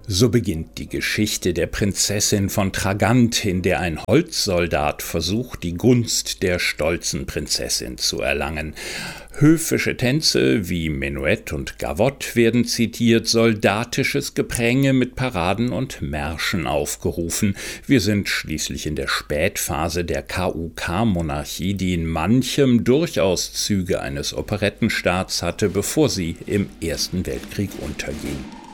So beginnt die Geschichte der Prinzessin von Tragant, in der ein Holzsoldat versucht, die Gunst der stolzen Prinzessin zu erlangen. Höfische Tänze wie Menuett und Gavotte werden zitiert, soldatisches Gepränge mit Paraden und Märschen aufgerufen. Wir sind schließlich in der Spätphase der KUK-Monarchie, die in manchem durchaus Züge eines Operettenstaats hatte, bevor sie im Ersten Weltkrieg unterging.